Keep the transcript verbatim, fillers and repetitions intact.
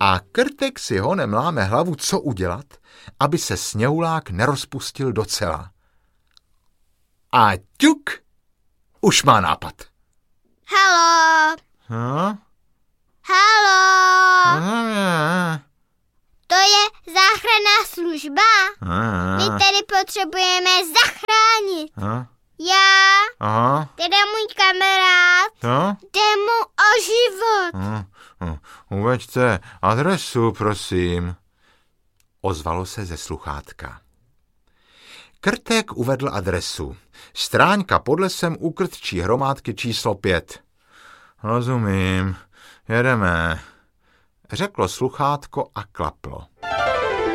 A Krtek si honem láme hlavu, co udělat, aby se sněhulák nerozpustil docela. A ťuk, už má nápad. Haló. Hm? Haló. Hm? To je záchranná služba. Hm? My tady potřebujeme zachránit. Hm? Já, Aha. teda můj kamarád, To? jde mu o život. Hm, hm, Uveďte adresu, prosím. Ozvalo se ze sluchátka. Krtek uvedl adresu. Stráňka pod lesem u krtčí hromádky číslo pět. Rozumím, jedeme, řeklo sluchátko a klaplo.